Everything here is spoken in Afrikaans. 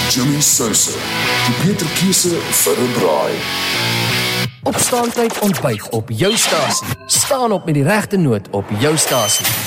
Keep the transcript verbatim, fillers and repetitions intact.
Jimmy Souse, die Peter Kiese vir 'n braai. Opstaantyd ontbyt op jou stasie. Staan op met die regte noot op jou stasie.